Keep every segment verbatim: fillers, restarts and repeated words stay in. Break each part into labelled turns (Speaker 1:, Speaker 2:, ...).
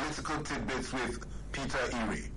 Speaker 1: Political Tidbits with Peter Iri.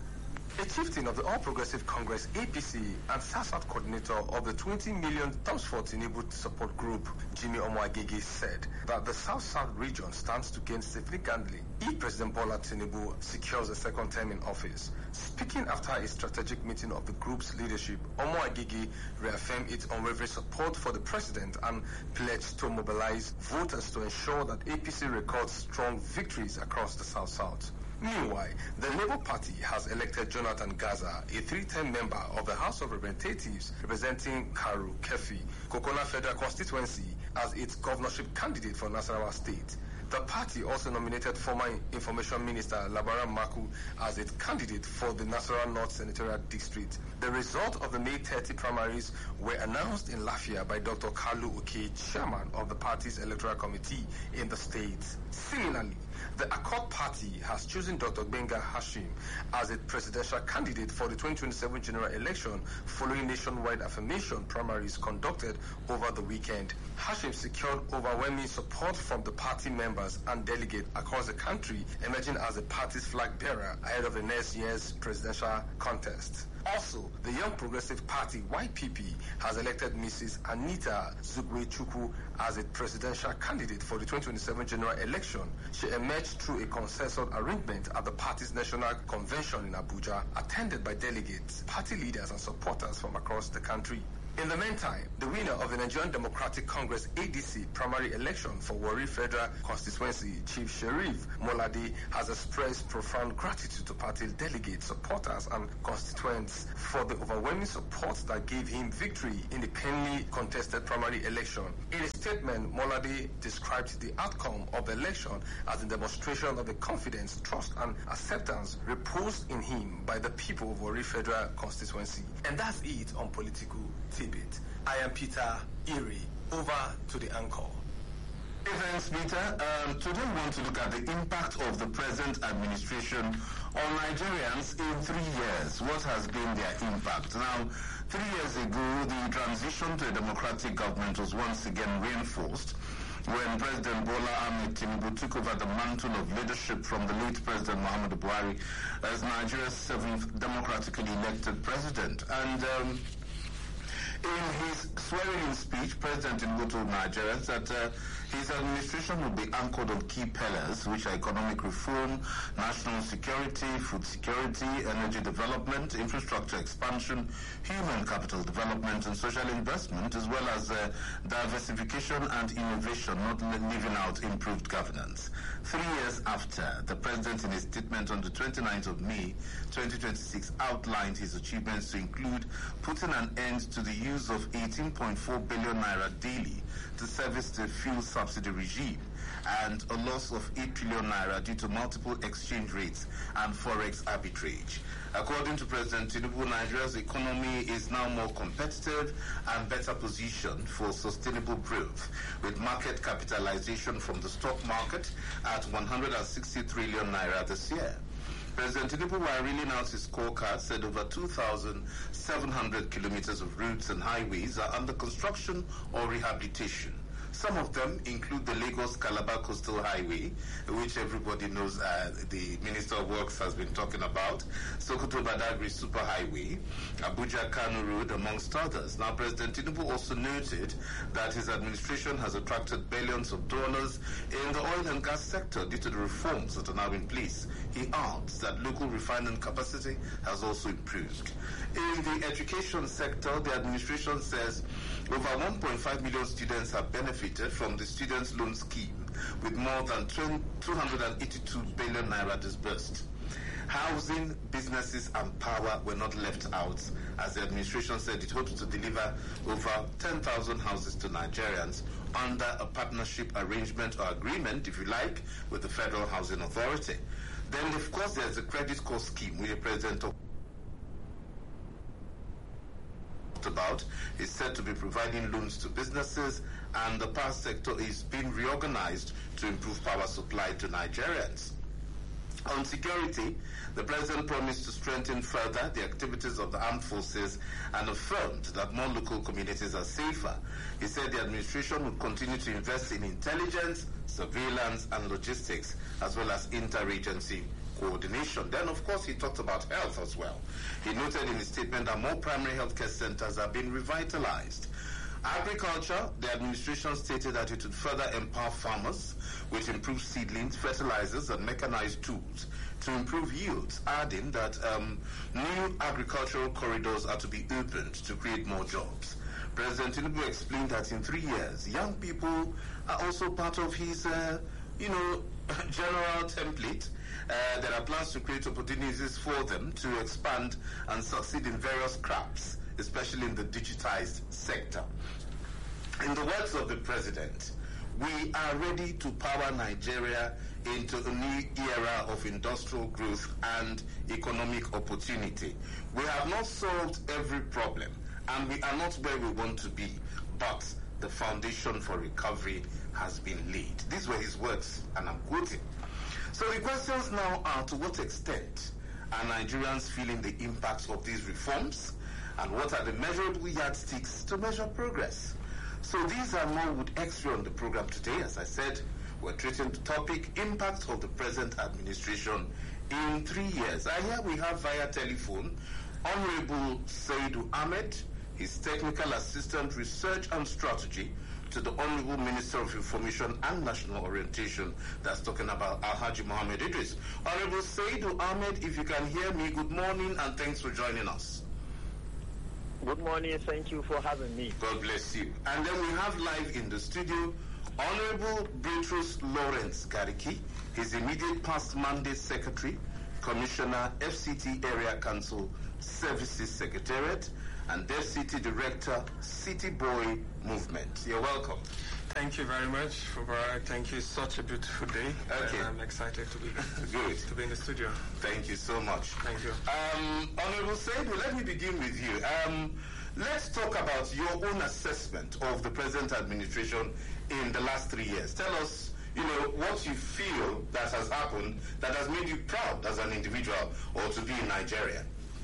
Speaker 2: A chieftain of the All Progressive Congress A P C and South-South coordinator of the twenty million Thumbs for Tinubu support group, Jimmy Omoagege, said that the South-South region stands to gain significantly if President Bola Tinubu secures a second term in office. Speaking after a strategic meeting of the group's leadership, Omoagege reaffirmed its unwavering support for the president and pledged to mobilize voters to ensure that A P C records strong victories across the South-South. Meanwhile, the Labour Party has elected Jonathan Gaza, a three-term member of the House of Representatives representing Karu Kefi, Kokona Federal Constituency, as its governorship candidate for Nasarawa State. The party also nominated former Information Minister Labaran Maku as its candidate for the Nasarawa North Senatorial District. The result of the May thirtieth primaries were announced in Lafia by Doctor Kalu Uke, chairman of the party's electoral committee in the state. Similarly, the Accord Party has chosen Doctor Benga Hashim as its presidential candidate for the twenty twenty-seven general election following nationwide affirmation primaries conducted over the weekend. Hashim secured overwhelming support from the party members and delegates across the country, emerging as the party's flag bearer ahead of the next year's presidential contest. Also, the Young Progressive Party, Y P P, has elected Missus Anita Zugwe Chukwu as its presidential candidate for the twenty twenty-seven general election. She emerged through a consensus arrangement at the party's national convention in Abuja, attended by delegates, party leaders and supporters from across the country. In the meantime, the winner of the Nigerian Democratic Congress A D C primary election for Warri Federal Constituency, Chief Sheriff Molade, has expressed profound gratitude to party delegates, supporters and constituents for the overwhelming support that gave him victory in the keenly contested primary election. In a statement, Molade described the outcome of the election as a demonstration of the confidence, trust and acceptance reposed in him by the people of Warri Federal Constituency. And that's it on Political Tidbit. I am Peter Iri. Over to the anchor.
Speaker 1: Hey, thanks, Peter. Um, today we want to look at the impact of the present administration on Nigerians in three years. What has been their impact? Now, three years ago, the transition to a democratic government was once again reinforced when President Bola Ahmed Tinubu took over the mantle of leadership from the late President Muhammadu Buhari as Nigeria's seventh democratically elected president. And um, in his swearing-in speech, President Tinubu told Nigerians that uh, his administration will be anchored on key pillars, which are economic reform, national security, food security, energy development, infrastructure expansion, human capital development, and social investment, as well as uh, diversification and innovation, not leaving out improved governance. Three years after, the President, in his statement on the twenty-ninth of May, twenty twenty-six, outlined his achievements to include putting an end to the use of eighteen point four billion naira daily to service the fuel subsidy regime and a loss of eight trillion naira due to multiple exchange rates and forex arbitrage. According to President Tinubu, Nigeria's economy is now more competitive and better positioned for sustainable growth, with market capitalization from the stock market at one hundred sixty trillion naira this year. President Tinubu, while reeling out his scorecard, said over two thousand seven hundred kilometers of roads and highways are under construction or rehabilitation. Some of them include the Lagos-Calabar Coastal Highway, which everybody knows uh, the Minister of Works has been talking about, Sokoto-Badagry Superhighway, Abuja-Kano Road, amongst others. Now, President Tinubu also noted that his administration has attracted billions of dollars in the oil and gas sector due to the reforms that are now in place. He adds that local refining capacity has also improved. In the education sector, the administration says over one point five million students have benefited from the Students' Loan Scheme, with more than two hundred eighty-two billion naira disbursed. Housing, businesses and power were not left out, as the administration said it hopes to deliver over ten thousand houses to Nigerians under a partnership arrangement or agreement, if you like, with the Federal Housing Authority. Then, of course, there's the credit score scheme, which the President talked about. Is said to be providing loans to businesses, and the power sector is being reorganized to improve power supply to Nigerians. On security, the president promised to strengthen further the activities of the armed forces and affirmed that more local communities are safer. He said the administration would continue to invest in intelligence, surveillance, and logistics, as well as interagency coordination. Then, of course, he talked about health as well. He noted in his statement that more primary healthcare centers have been revitalized. Agriculture, the administration stated that it would further empower farmers with improved seedlings, fertilizers, and mechanized tools to improve yields, adding that um, new agricultural corridors are to be opened to create more jobs. President Tinubu explained that in three years, young people are also part of his, uh, you know, general template. Uh, there are plans to create opportunities for them to expand and succeed in various crafts, especially in the digitized sector. In the words of the president, we are ready to power Nigeria into a new era of industrial growth and economic opportunity. We have not solved every problem, and we are not where we want to be, but the foundation for recovery has been laid. These were his words, and I'm quoting. So the questions now are, to what extent are Nigerians feeling the impacts of these reforms, and what are the measurable yardsticks to measure progress? So these are more with extra on the program today. As I said, we're treating the topic, impact of the present administration in three years. I hear we have via telephone Honorable Saidu Ahmed, his Technical Assistant Research and Strategy to the Honorable Minister of Information and National Orientation, that's talking about Alhaji Mohammed Idris. Honorable Saidu Ahmed, if you can hear me, good morning and thanks for joining us.
Speaker 3: Good morning, thank you for having me.
Speaker 1: God bless you. And then we have live in the studio Honorable Beatrice Lawrence Gariki, his immediate past mandate secretary, Commissioner, F C T Area Council Services Secretariat, and F C T Director, City Boy Movement. You're welcome.
Speaker 4: Thank you very much, Fubarak. Thank you. Such a beautiful day.
Speaker 1: Okay.
Speaker 4: And I'm excited to be
Speaker 1: good
Speaker 4: to be in the studio.
Speaker 1: Thank you so much.
Speaker 4: Thank you.
Speaker 1: Um, Honorable Saidu, let me begin with you. Um, let's talk about your own assessment of the present administration in the last three years. Tell us, you know, what you feel that has happened that has made you proud as an individual or to be in Nigeria.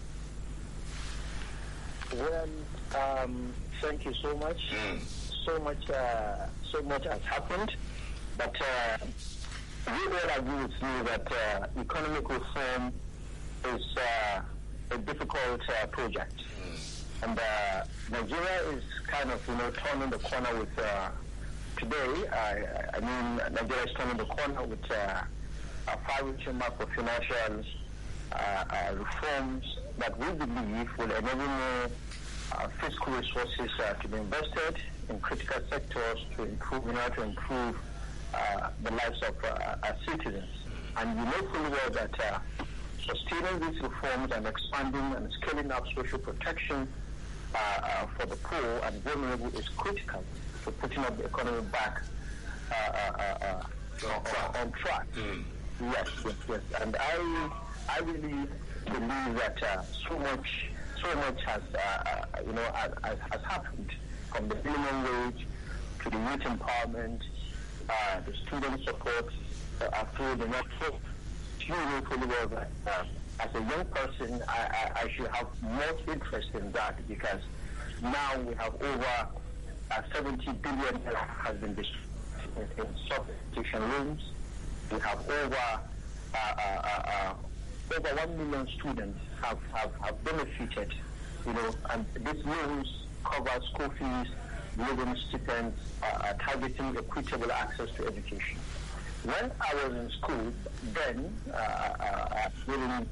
Speaker 3: Well, um, thank you so much.
Speaker 1: Mm.
Speaker 3: So much, uh, so much has happened, but uh, we all agree with you that uh, economic reform is uh, a difficult uh, project, mm. and uh, Nigeria is kind of, you know, turning the corner with. Uh, today, I, I mean, Nigeria is turning the corner with uh, a far-reaching map of financial uh, uh, reforms that we believe will enable more uh, fiscal resources uh, to be invested in critical sectors to improve, you know, to improve uh, the lives of uh, our citizens. And you know fully well that uh, sustaining these reforms and expanding and scaling up social protection uh, uh, for the poor and vulnerable is critical to putting up the economy back uh, uh, uh, on track. On track. Mm. Yes, yes, yes. And I, I really believe that uh, so much, so much has, uh, you know, has, has happened. From the minimum wage to the youth empowerment, uh, the student support uh, through the network. You know fully well that uh, as a young person, I, I, I should have more interest in that, because now we have over uh, seventy billion has been distributed in, in substitution loans. We have over uh, uh, uh, uh, over one million students have, have, have benefited, you know, and these loans cover school fees, living stipends, uh, uh, targeting equitable access to education. When I was in school, then, uh, uh, during...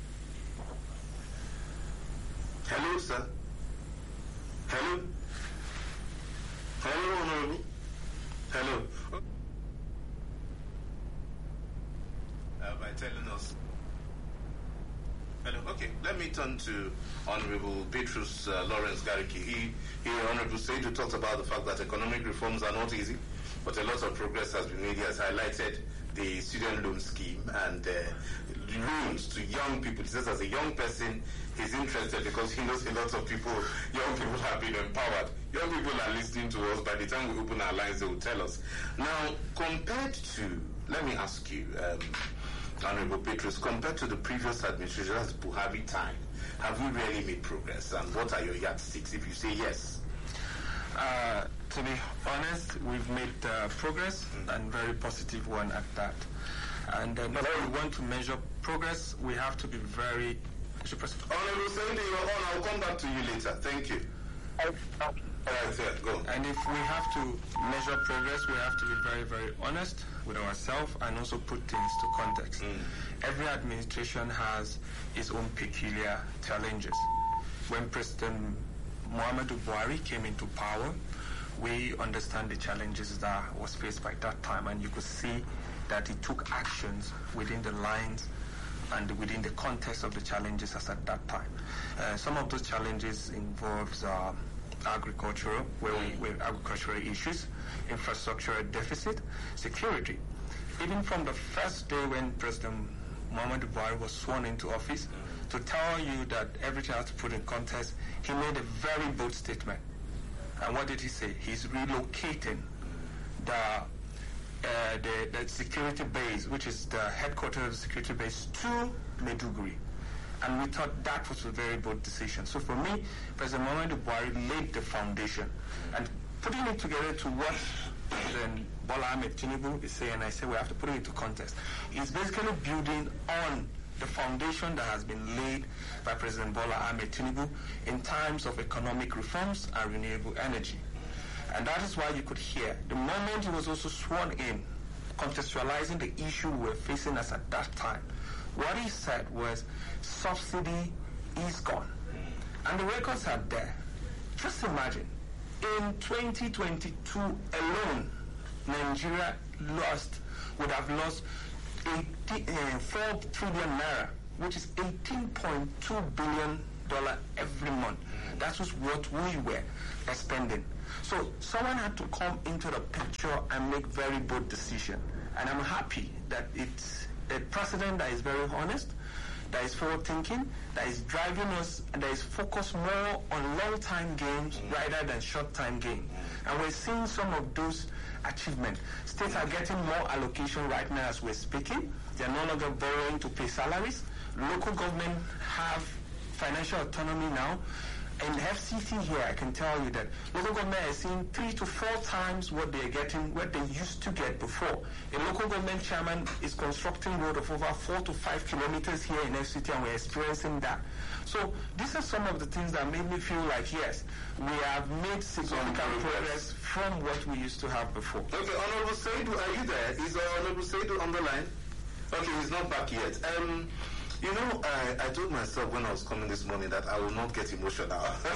Speaker 1: Hello, sir. Hello. Hello, Honorable. Hello. Uh, by telling us. Hello. Okay, let me turn to Honorable Beatrice uh, Lawrence Gariki. He, he, Honorable Saidu talked about the fact that economic reforms are not easy, but a lot of progress has been made. He has highlighted the student loan scheme and uh, loans to young people. He says as a young person, he's interested because he knows a lot of people, young people have been empowered. Young people are listening to us. By the time we open our lines, they will tell us. Now, compared to, let me ask you, um, Honorable Petrus, compared to the previous administration, that's Buhari time, have we really made progress? And what are your yardsticks if you say yes?
Speaker 4: Uh, to be honest, we've made uh, progress, mm. and very positive one at that. And uh, if we want to measure progress, we have to be very...
Speaker 1: Honorable Senator, you're on. I'll come back to you later. Thank you.
Speaker 3: Okay.
Speaker 1: All right, sir, go.
Speaker 4: And if we have to measure progress, we have to be very, very honest with ourselves and also put things to context. Mm. Every administration has its own peculiar challenges. When President Muhammadu Buhari came into power, we understand the challenges that was faced by that time, and you could see that he took actions within the lines and within the context of the challenges as at that time. Uh, some of those challenges involves uh, agricultural, where we, where agricultural issues, infrastructure deficit, security. Even from the first day when President Muhammadu Buhari was sworn into office, to tell you that everything has to put in context, he made a very bold statement. And what did he say? He's relocating the Uh, the, the security base, which is the headquarters of the security base, to Maiduguri. And we thought that was a very bold decision. So for me, President Muhammadu Buhari laid the foundation. And putting it together to what President Bola Ahmed Tinubu is saying, I say we have to put it into context. He's basically building on the foundation that has been laid by President Bola Ahmed Tinubu in terms of economic reforms and renewable energy. And that is why you could hear, the moment he was also sworn in, contextualizing the issue we were facing as at that time, what he said was, subsidy is gone. And the records are there. Just imagine, in twenty twenty-two alone, Nigeria lost, would have lost eighty, uh, four trillion naira, which is eighteen point two billion dollars every month. That was what we were spending. So someone had to come into the picture and make very bold decision. And I'm happy that it's a president that is very honest, that is forward-thinking, that is driving us, and that is focused more on long-time gains rather than short-time gain. And we're seeing some of those achievements. States are getting more allocation right now as we're speaking. They're no longer borrowing to pay salaries. Local government have financial autonomy now. And F C T here, I can tell you that local government is seeing three to four times what they're getting, what they used to get before. A local government chairman is constructing road of over four to five kilometers here in F C T, and we're experiencing that. So these are some of the things that made me feel like, yes, we have made significant progress from what we used to have before.
Speaker 1: Okay, Honorable Saidu, are you there? Is Honorable Saidu on the line? Okay, he's not back yet. Um, You know, I, I told myself when I was coming this morning that I will not get emotional.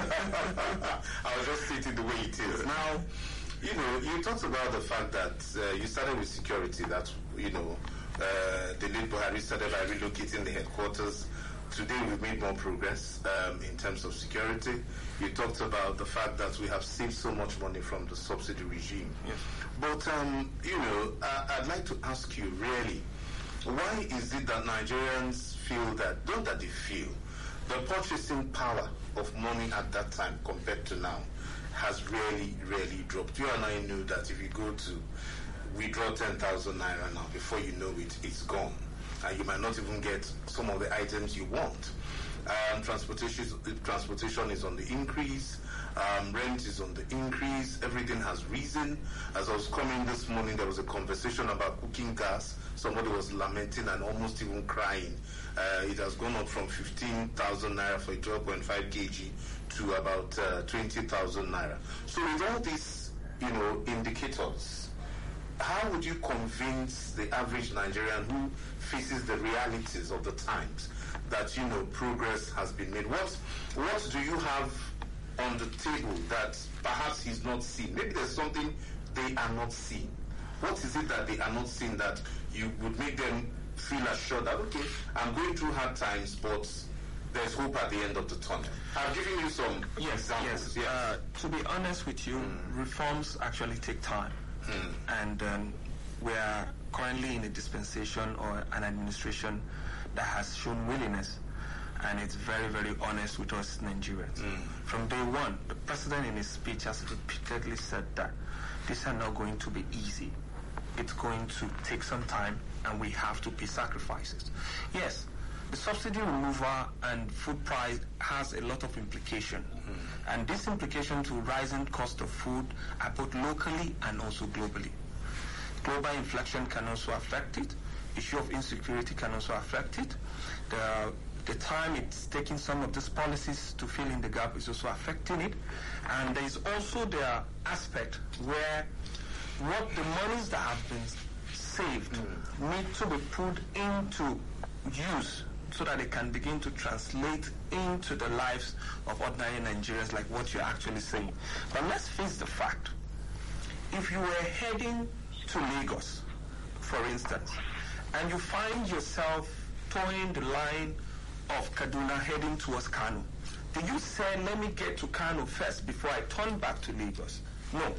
Speaker 1: I will just say it the way it is. Now, you know, you talked about the fact that uh, you started with security, that, you know, uh, the late Buhari started by relocating the headquarters. Today we've made more progress um, in terms of security. You talked about the fact that we have saved so much money from the subsidy regime.
Speaker 4: Yes.
Speaker 1: But, um, you know, I, I'd like to ask you, really, why is it that Nigerians feel that, not that they feel, the purchasing power of money at that time compared to now has really, really dropped? You and I knew that if you go to withdraw ten thousand naira now, before you know it, it's gone. And you might not even get some of the items you want. Um, transportation, transportation is on the increase. Um, rent is on the increase. Everything has risen. As I was coming this morning, there was a conversation about cooking gas. Somebody was lamenting and almost even crying. Uh, it has gone up from fifteen thousand naira for a twelve point five kilograms to about uh, twenty thousand naira. So with all these, you know, indicators, how would you convince the average Nigerian who faces the realities of the times that, you know, progress has been made? What, what do you have on the table that perhaps he's not seen? Maybe there's something they are not seeing. What is it that they are not seeing that you would make them feel assured that, okay, I'm going through hard times, but there's hope at the end of the tunnel? I've given you some
Speaker 4: yes,
Speaker 1: examples.
Speaker 4: Yes, uh, to be honest with you, mm. reforms actually take time. Mm. And um, we are currently in a dispensation or an administration that has shown willingness, and it's very, very honest with us Nigerians. Mm. From day one, the president in his speech has repeatedly said that these are not going to be easy. it's going to take some time and we have to pay sacrifices. Yes, the subsidy removal and food price has a lot of implication. Mm-hmm. And this implication to rising cost of food are both locally and also globally. Global inflation can also affect it. Issue of insecurity can also affect it. The, the time it's taking some of these policies to fill in the gap is also affecting it. And there is also the aspect where what the monies that have been saved mm. need to be put into use so that they can begin to translate into the lives of ordinary Nigerians, like what you're actually saying. But let's face the fact. If you were heading to Lagos, for instance, and you find yourself towing the line of Kaduna heading towards Kano, do you say, let me get to Kano first before I turn back to Lagos? No.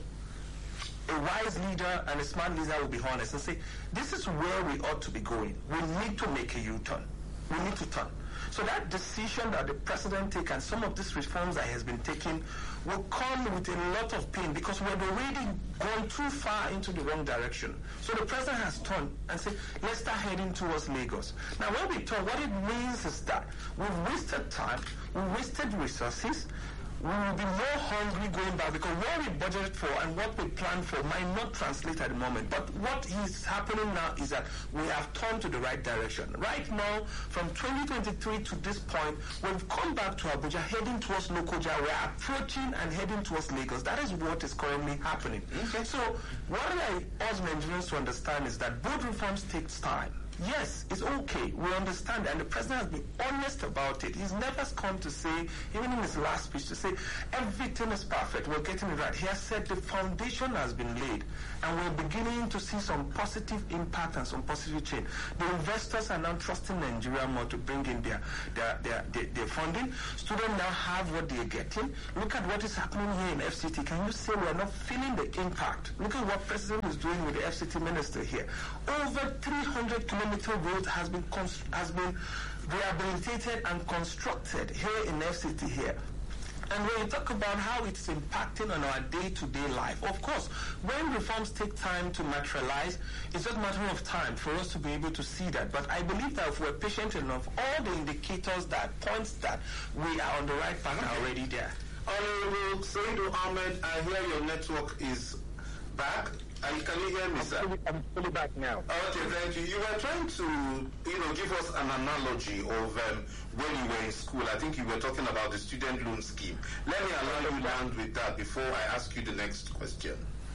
Speaker 4: A wise leader and a smart leader will be honest and say, this is where we ought to be going. We need to make a U-turn. We need to turn. So that decision that the president take and some of these reforms that he has been taking will come with a lot of pain because we've already gone too far into the wrong direction. So the president has turned and said, let's start heading towards Lagos. Now when we turn, what it means is that we've wasted time, we've wasted resources, we will be more hungry going back because what we budgeted for and what we planned for might not translate at the moment. But what is happening now is that we have turned to the right direction. Right now, from twenty twenty-three to this point, we've come back to Abuja, heading towards Lokoja. We're approaching and heading towards Lagos. That is what is currently happening. Okay. So what I urge Nigerians to understand is that both reforms take time. Yes, it's okay. We understand that. And the president has been honest about it. He's never come to say, even in his last speech, to say everything is perfect. We're getting it right. He has said the foundation has been laid. And we're beginning to see some positive impact and some positive change. The investors are now trusting Nigeria more to bring in their, their, their, their, their funding. Students now have what they're getting. Look at what is happening here in F C T. Can you say we're not feeling the impact? Look at what President is doing with the F C T minister here. Over three hundred kilometers road has been const- has been rehabilitated and constructed here in F C T here. And when you talk about how it's impacting on our day-to-day life, of course, when reforms take time to materialize, it's just a matter of time for us to be able to see that. But I believe that if we're patient enough, all the indicators that points that we are on the right path are already there.
Speaker 1: Honorable Saidu Ahmed, I hear your network is back. And can you hear me, sir?
Speaker 3: I'm fully, I'm fully back now.
Speaker 1: Okay, thank you. You were trying to, you know, give us an analogy of um, when you were in school. I think you were talking about the student loan scheme. Let me allow you to land with that before I ask you the next question.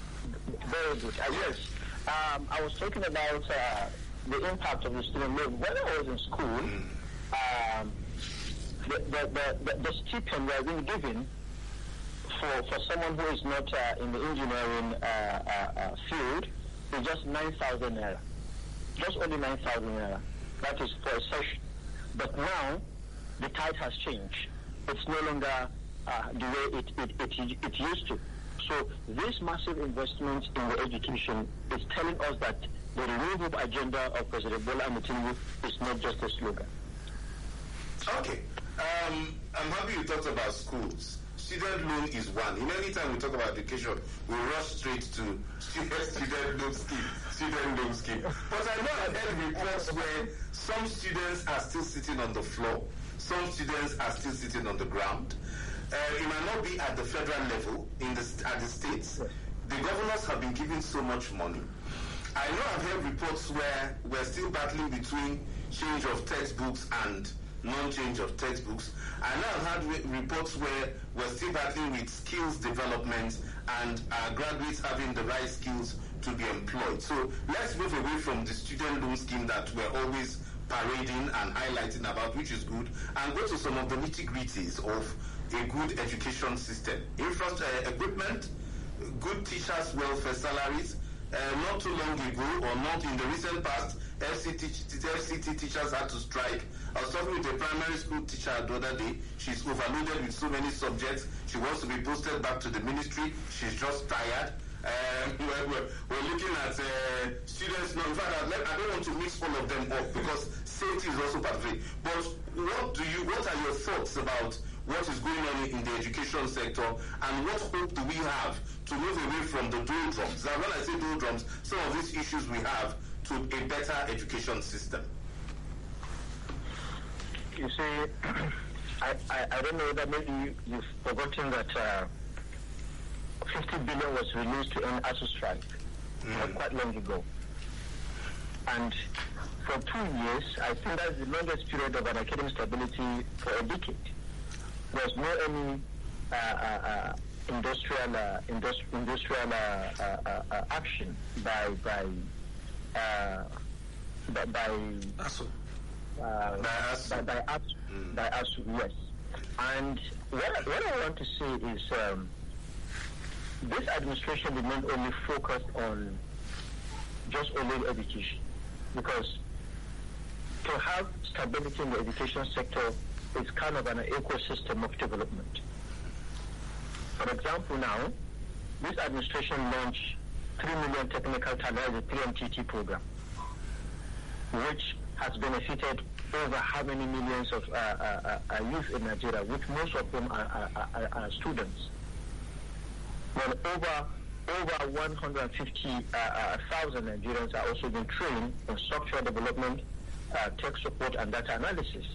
Speaker 3: Very good. Uh, yes. Um, I was talking about uh, the impact of the student loan. When I was in school, mm. um, the, the, the, the, the stipend that we were given For, for someone who is not uh, in the engineering uh, uh, uh, field, is just nine thousand naira. Just only nine thousand naira. That is for a session. But now, the tide has changed. It's no longer uh, the way it, it, it, it used to. So this massive investment in the education is telling us that the renewable agenda of President Bola Ahmed Tinubu is not just a slogan.
Speaker 1: Okay. Um, I'm happy you talked about schools. Student loan is one. In any time we talk about education, we rush straight to student loan scheme, student loan scheme. But I know I've heard reports where some students are still sitting on the floor, some students are still sitting on the ground. Uh, it might not be at the federal level, in the at the states. The governors have been given so much money. I know I've heard reports where we're still battling between change of textbooks and non-change of textbooks. I now have had reports where we're still battling with skills development and our graduates having the right skills to be employed. So let's move away from the student loan scheme that we're always parading and highlighting about, which is good, and go to some of the nitty-gritties of a good education system. Infrastructure, uh, equipment, good teachers' welfare salaries. Uh, not too long ago, or not in the recent past, F C T, F C T teachers had to strike. I was talking with a primary school teacher the other day. She's overloaded with so many subjects. She wants to be posted back to the ministry. She's just tired. Um, we're, we're, we're looking at uh, students. No, in fact, I, I don't want to mix all of them up because safety is also part of it. But what do you? What are your thoughts about what is going on in the education sector, and what hope do we have to move away from the doldrums? Now, when I say doldrums, some of these issues we have to a better education system.
Speaker 3: You see, I, I, I don't know that maybe you, you've forgotten that uh, fifty billion was released to end ASUU strike mm. not quite long ago. And for two years, I think that's the longest period of an academic stability for a decade. There's no any uh, uh, uh, industrial uh, industri- industrial uh, uh, uh, action by by uh, by, by
Speaker 1: ASUU.
Speaker 3: Uh,
Speaker 1: by ASUU.
Speaker 3: By, by, ASUU, mm. by ASUU, yes. And what I, what I want to say is um, this administration remained only focused on just only education, because to have stability in the education sector is kind of an ecosystem of development. For example, now, this administration launched three million technical talent, the three M T T program, which has benefited over how many millions of uh, uh, uh, youth in Nigeria, which most of them are, are, are, are students. Well, over over one hundred fifty thousand uh, uh, Nigerians are also being trained in software development, uh, tech support, and data analysis.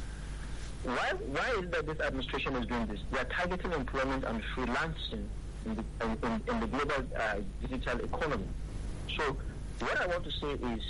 Speaker 3: Why why is it that this administration is doing this? They are targeting employment and freelancing in the, in, in, in the global uh, digital economy. So what I want to say is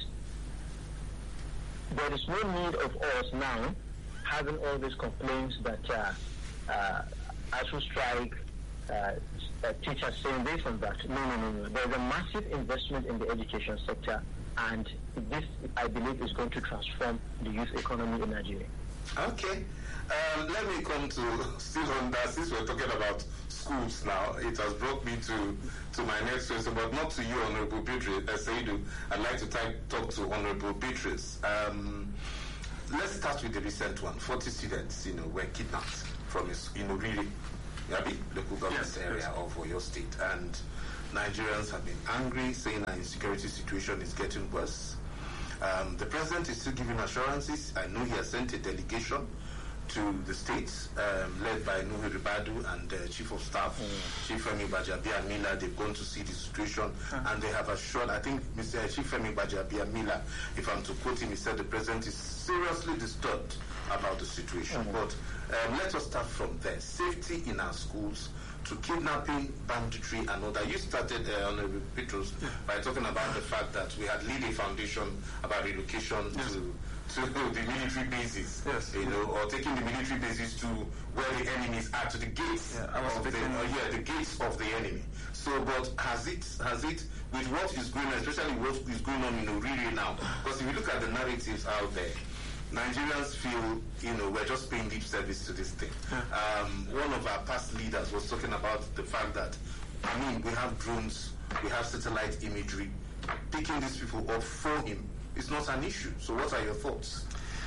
Speaker 3: there is no need of us now having all these complaints that uh, uh, ASUU strike, uh, uh, teachers saying this and that. No, no, no, no. There's a massive investment in the education sector, and this, I believe, is going to transform the youth economy in Nigeria.
Speaker 1: Okay. Um, let me come to, still on that, since we're talking about schools now, it has brought me to, to my next question, but not to you, Honorable Beatrice uh, Saidu. I'd like to type, talk to Honorable Beatrice. Um, let's start with the recent one. forty students, you know, were kidnapped from, you know, really, Yabi, local government
Speaker 4: yes,
Speaker 1: area
Speaker 4: yes.
Speaker 1: of your state. And Nigerians have been angry, saying our insecurity situation is getting worse. Um, the president is still giving assurances. I know he has sent a delegation to the states, um, led by Nuhu Ribadu and uh, Chief of Staff, mm. Chief Femi Gbajabiamila. They've gone to see the situation, mm. and they have assured, I think Mister Chief Femi Gbajabiamila, if I'm to quote him, he said the president is seriously disturbed about the situation. Mm. But um, let us start from there. Safety in our schools, to kidnapping, banditry, and all that. You started, uh, Honorable Petrus, yeah. by talking about the fact that we had laid a foundation about relocation yes. to to the military bases,
Speaker 4: yes.
Speaker 1: you know, or taking the military bases to where the enemies are, to the gates
Speaker 4: yeah, I was
Speaker 1: of the, uh, yeah, the gates of the enemy. So, but has it, has it, with what is going on, especially what is going on in Oriri now, because if you look at the narratives out there, Nigerians feel, you know, we're just paying lip service to this thing. Yeah. Um, one of our past leaders was talking about the fact that, I mean, we have drones, we have satellite imagery. Picking these people up for him is not an issue. So what are your thoughts?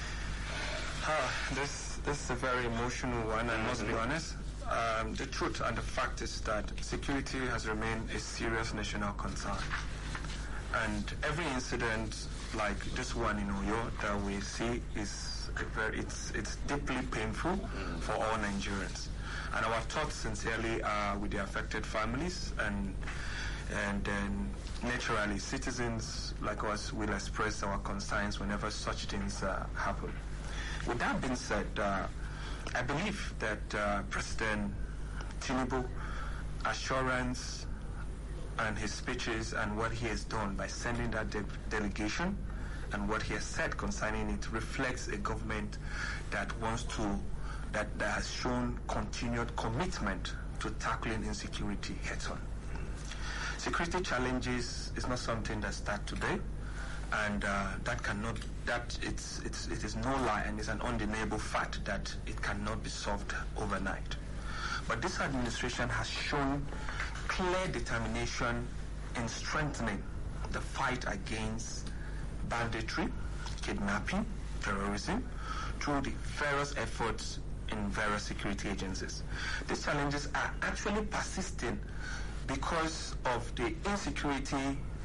Speaker 4: Uh, this, this is a very emotional one, I must be honest. Um, the truth and the fact is that security has remained a serious national concern. And every incident like this one in Oyo that we see is a very, it's it's deeply painful mm. for all Nigerians. And our thoughts sincerely are with the affected families, and and then naturally citizens like us will express our concerns whenever such things uh, happen. With that being said, uh, I believe that uh, President Tinubu assurance and his speeches and what he has done by sending that de- delegation and what he has said concerning it reflects a government that wants to, that, that has shown continued commitment to tackling insecurity head-on. Security challenges is not something that start today, and uh, that cannot, that it's, it's, it is no lie and it's an undeniable fact that it cannot be solved overnight. But this administration has shown clear determination in strengthening the fight against banditry, kidnapping, terrorism, through the various efforts in various security agencies. These challenges are actually persisting because of the insecurity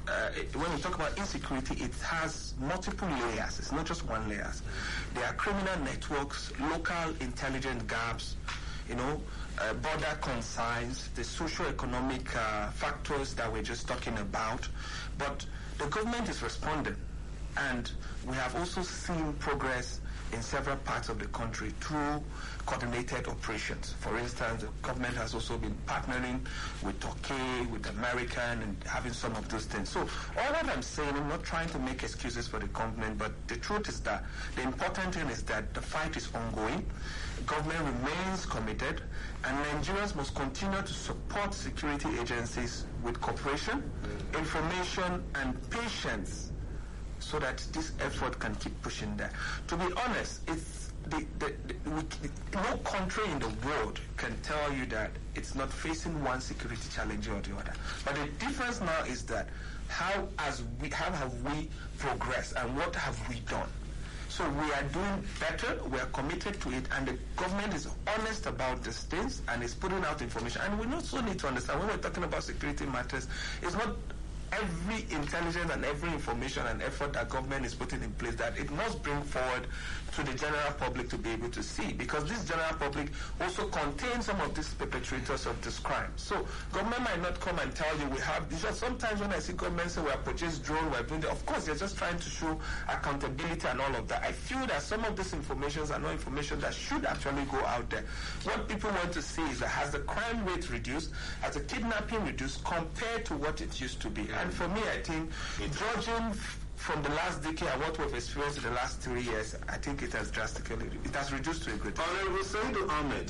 Speaker 4: uh, it, when we talk about insecurity, it has multiple layers. It's not just one layer. There are criminal networks, local intelligence gaps, you know, uh, border concerns, the socio-economic uh, factors that we're just talking about. But the government is responding, and we have also seen progress in several parts of the country through coordinated operations. For instance, the government has also been partnering with Turkey, with American, and having some of those things. So all that I'm saying, I'm not trying to make excuses for the government, but the truth is that the important thing is that the fight is ongoing. Government remains committed, and Nigerians must continue to support security agencies with cooperation, mm. information, and patience, so that this effort can keep pushing there. To be honest, it's the, the, the, we, no country in the world can tell you that it's not facing one security challenge or the other. But the difference now is that how as we how have we progressed and what have we done? So we are doing better, we are committed to it, and the government is honest about these things and is putting out information. And we also need to understand, when we're talking about security matters, it's not every intelligence and every information and effort that government is putting in place that it must bring forward to the general public to be able to see, because this general public also contains some of these perpetrators of this crime. So government might not come and tell you we have, because sometimes when I see government say we have purchased drone, we are doing that, of course they're just trying to show accountability and all of that. I feel that some of these informations are not information that should actually go out there. What people want to see is that has the crime rate reduced, has the kidnapping reduced compared to what it used to be. And for me, I think, judging from the last decade and what we've experienced in the last three years, I think it has drastically, it has reduced to a great extent.
Speaker 1: Honorable Saidu Ahmed.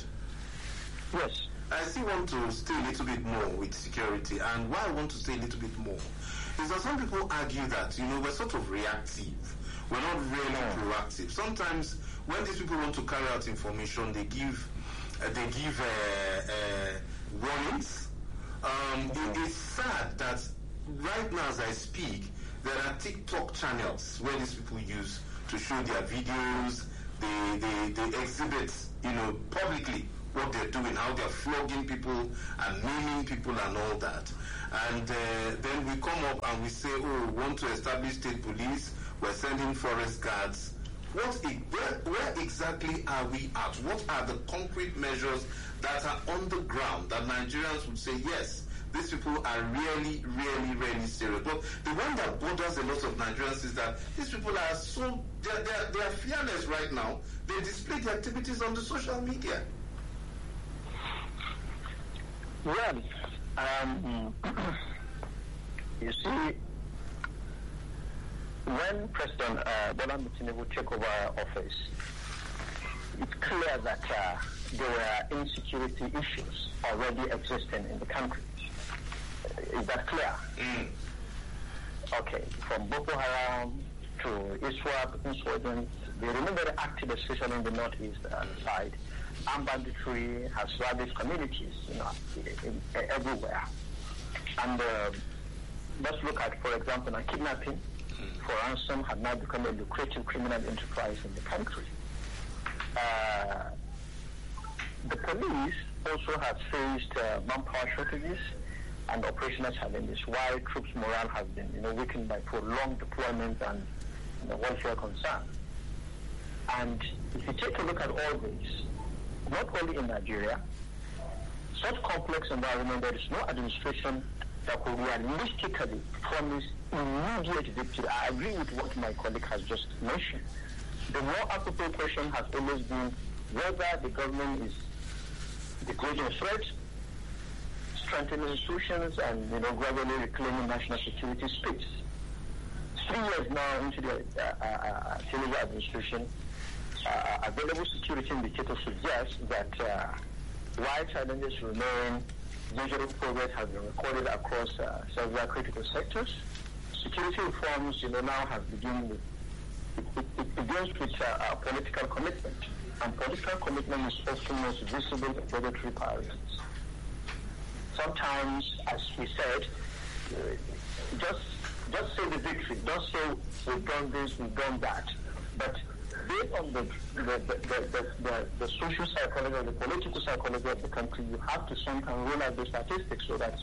Speaker 3: Yes.
Speaker 1: I still want to stay a little bit more with security, and why I want to stay a little bit more is that some people argue that, you know, we're sort of reactive. We're not really no. proactive. Sometimes when these people want to carry out information, they give, uh, they give uh, uh, warnings. Um, it, it's sad that right now, as I speak, there are TikTok channels where these people use to show their videos. They, they, they exhibit, you know, publicly what they're doing, how they're flogging people and maiming people and all that. And uh, then we come up and we say, oh, we want to establish state police, we're sending forest guards. What, where, where exactly are we at? What are the concrete measures that are on the ground that Nigerians would say, yes, these people are really, really, really serious? But the one that bothers a lot of Nigerians is that these people are so, they're, they're, they're fearless right now. They display their activities on the social media.
Speaker 3: Well, um, you see, when President uh, Bola Tinubu took over office, it's clear that uh, there were insecurity issues already existing in the country. Is that clear?
Speaker 1: Mm.
Speaker 3: Okay, from Boko Haram to ISWAP, insurgents, they remain very active, especially in the northeast uh, side. Armed banditry has ravaged communities, you know, in, in, everywhere. And uh, let's look at, for example, now kidnapping for ransom had now become a lucrative criminal enterprise in the country. Uh, the police also have faced uh, manpower shortages and operational challenges, while troops' morale has been, you know, weakened by prolonged deployment and, you know, welfare concerns. And if you take a look at all this, not only in Nigeria, such complex environment, there is no administration that could realistically promise immediate victory. I agree with what my colleague has just mentioned. The more appropriate question has always been whether the government is degrading threat, strengthening institutions, and, you know, gradually reclaiming national security space. Three years now into the uh, uh, uh, Tinubu administration, uh, available security indicators suggest that uh, while challenges remain, measurable progress has been recorded across uh, several critical sectors. Security reforms, you know, now have begun with it, it, it begins with uh, uh, political commitment, and political commitment is often most visible in budgetary priorities. Sometimes, as we said, uh, just just say the victory, just say we've done this, we've done that, but based on the the, the, the, the, the social psychology or the political psychology of the country, you have to sometimes roll out the statistics so that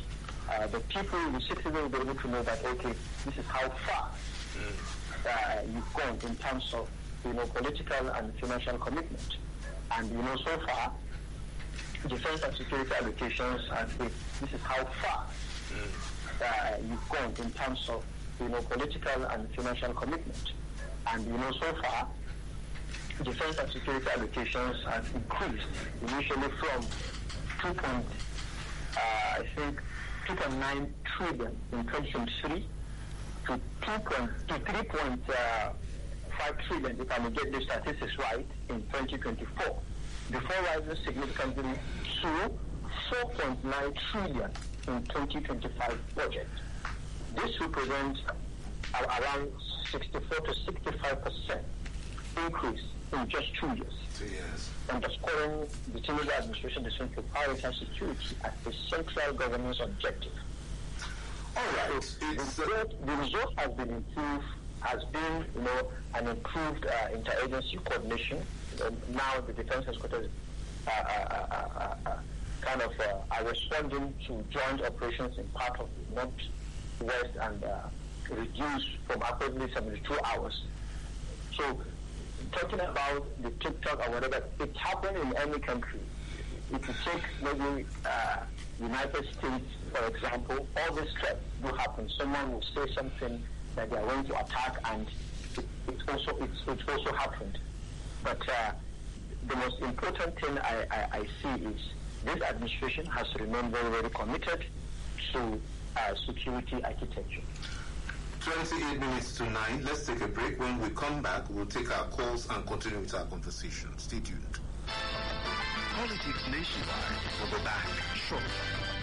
Speaker 3: uh, the people, the citizens will be able to know that, okay, this is how far uh, you've gone in terms of, you know, political and financial commitment. And, you know, so far, defense and security allocations, and this is how far uh, you've gone in terms of, you know, political and financial commitment. And, you know, so far, defense and security allocations have increased initially from two point, uh, I think, two point nine trillion in twenty twenty-three to two point to three point five trillion, if I may get the statistics right, in twenty twenty-four. Before rising significantly to four point nine trillion in twenty twenty-five budget. This represents around sixty-four to sixty-five percent increase in just two years.
Speaker 1: Two years.
Speaker 3: Underscoring the Tinubu administration decision to prioritize security as a central governance objective.
Speaker 1: All right.
Speaker 3: So it's, the, result, the result has been improved, has been, you know, an improved uh, interagency coordination. Um, now the defense headquarters uh, uh, uh, uh, kind of uh, are responding to joint operations in part of the northwest and uh, reduced from approximately seventy-two hours. So, talking about the TikTok or whatever, it's happened in any country. If you take maybe uh, United States, for example, all these threats do happen. Someone will say something that they are going to attack, and it, it also it's, it's also happened. But uh, the most important thing I, I, I see is this administration has remained very, very committed to uh, security architecture.
Speaker 1: twenty-eight minutes to nine. Let's take a break. When we come back, we'll take our calls and continue with our conversation. Stay tuned.
Speaker 5: Politics Nationwide will be back shortly.